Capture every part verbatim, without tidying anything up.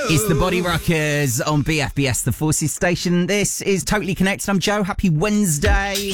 It's the Body Rockers on B F B S, the Forces station. This is Totally Connected. I'm Joe. Happy Wednesday.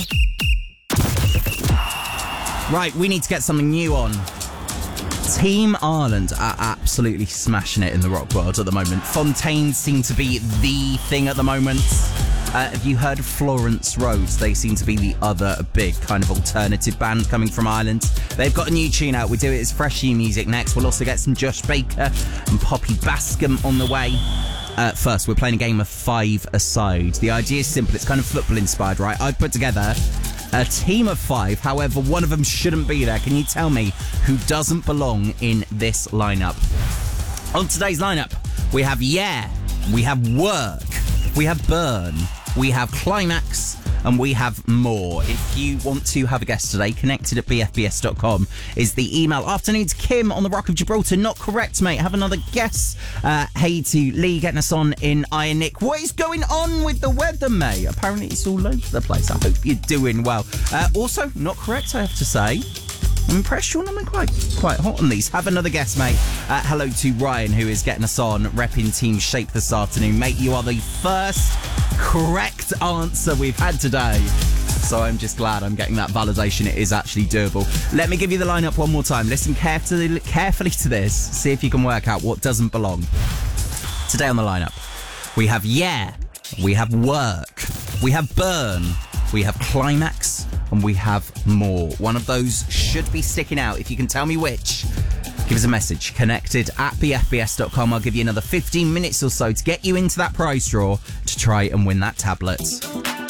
Right, we need to get something new on. Team Ireland are absolutely smashing it in the rock world at the moment. Fontaine seem to be the thing at the moment. Uh, have you heard of Florence Rhodes? They seem to be the other big kind of alternative band coming from Ireland. They've got a new tune out. We do it as fresh new music next. We'll also get some Josh Baker and Poppy Bascom on the way. Uh, first, we're playing a game of five aside. The idea is simple. It's kind of football inspired, right? I've put together a team of five. However, one of them shouldn't be there. Can you tell me who doesn't belong in this lineup? On today's lineup, we have Yeah, we have Work, we have Burn, we have Climax, and we have more. If you want to have a guest today, connected at b f b s dot com is the email. Afternoon to Kim on the Rock of Gibraltar. Not correct, mate. Have another guess. Uh, hey to Lee getting us on in Iron Nick. What is going on with the weather, mate? Apparently it's all over the place. I hope you're doing well. Uh, also, not correct, I have to say. I'm impressed you're normally quite quite hot on these. Have another guess, mate. Uh, hello to Ryan, who is getting us on, repping Team Shape this afternoon. Mate, you are the first correct answer we've had today. So I'm just glad I'm getting that validation. It is actually doable. Let me give you the lineup one more time. Listen carefully, carefully to this. See if you can work out what doesn't belong. Today on the lineup, we have Yeah, we have Work, we have Burn, we have Climax, and we have More. One of those should be sticking out. If you can tell me which, give us a message. Connected at b f b s dot com. I'll give you another fifteen minutes or so to get you into that prize draw to try and win that tablet.